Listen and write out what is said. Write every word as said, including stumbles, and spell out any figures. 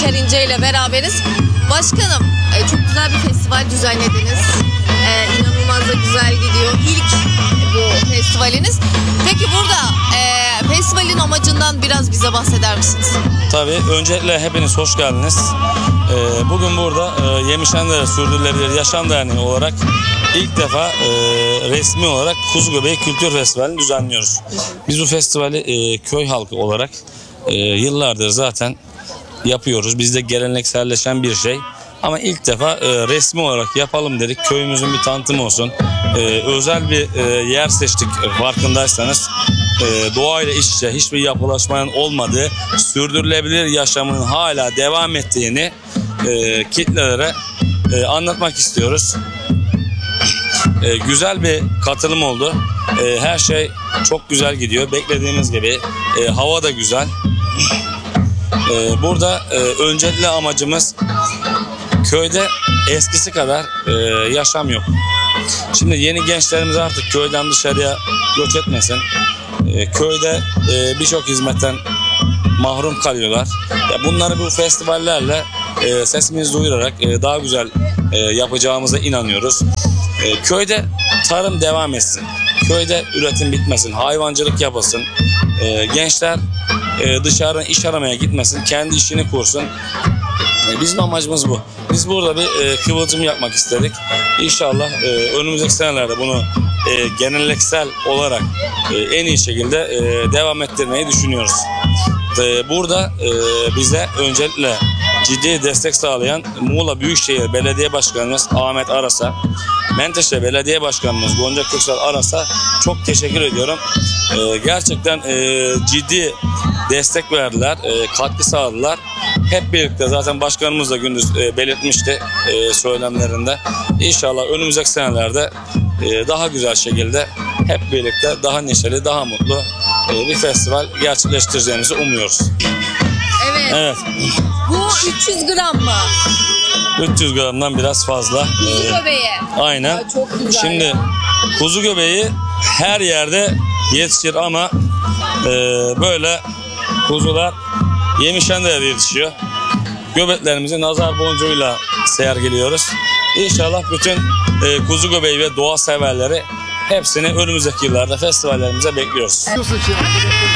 Perince ile beraberiz. Başkanım, e, çok güzel bir festival düzenlediniz. E, inanılmaz da güzel gidiyor. İlk bu festivaliniz. Peki burada e, festivalin amacından biraz bize bahseder misiniz? Tabii. Öncelikle hepiniz hoş geldiniz. Ee, bugün burada e, Yemişendere Sürdürülebilir Yaşam Derneği olarak ilk defa e, resmi olarak Kuzugöbeği Kültür Festivali'ni düzenliyoruz. Biz bu festivali e, köy halkı olarak e, yıllardır zaten yapıyoruz. Bizde gelenekselleşen bir şey. Ama ilk defa e, resmi olarak yapalım dedik. Köyümüzün bir tanıtımı olsun. E, özel bir e, yer seçtik farkındaysanız. E, doğayla iç içe hiçbir yapılaşmanın olmadığı, sürdürülebilir yaşamın hala devam ettiğini e, kitlelere e, anlatmak istiyoruz. E, güzel bir katılım oldu. E, her şey çok güzel gidiyor. Beklediğimiz gibi. E, hava da güzel. E, burada e, öncelikli amacımız köyde eskisi kadar e, yaşam yok. Şimdi yeni gençlerimiz artık köyden dışarıya göç etmesin. E, köyde e, birçok hizmetten mahrum kalıyorlar. Ya bunları bu festivallerle e, sesimizi duyurarak e, daha güzel e, yapacağımıza inanıyoruz. E, köyde tarım devam etsin. Köyde üretim bitmesin. Hayvancılık yapılsın. E, gençler e, dışarı iş aramaya gitmesin. Kendi işini kursun. E, bizim amacımız bu. Biz burada bir e, kıvılcım yapmak istedik. İnşallah e, önümüzdeki senelerde bunu e, geleneksel olarak e, en iyi şekilde e, devam ettirmeyi düşünüyoruz. E, burada e, bize öncelikle ciddi destek sağlayan Muğla Büyükşehir Belediye Başkanımız Ahmet Aras'a, Menteşe Belediye Başkanımız Gonca Köksal Aras'a çok teşekkür ediyorum. E, gerçekten e, ciddi destek verdiler, e, katkı sağladılar. Hep birlikte zaten başkanımız da gündüz e, belirtmişti e, söylemlerinde. İnşallah önümüzdeki senelerde e, daha güzel şekilde hep birlikte daha neşeli, daha mutlu e, bir festival gerçekleştireceğimizi umuyoruz. Evet. Evet. Bu üç yüz gram mı? üç yüz gramdan biraz fazla. Kuzu E, göbeği. aynen. Ya çok güzel. Şimdi kuzu göbeği her yerde yetişir ama e, böyle kuzular Yemişendere'de yetişiyor. Göbeklerimizi nazar boncuğuyla sergiliyoruz. İnşallah bütün e, kuzu göbeği ve doğa severleri hepsini önümüzdeki yıllarda festivallerimize bekliyoruz.